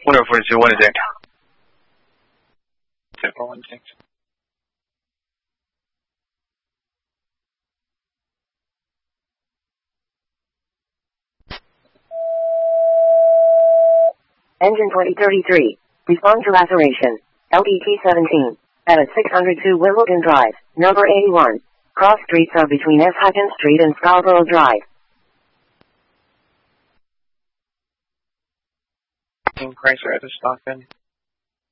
142, one eject. 1 eject. Engine 2033. Respond to laceration. LDT-17. At 602 Wimbledon Drive, number 81. Cross streets are between S. Hutton Street and Scarborough Drive. Chrysler at the Stockton.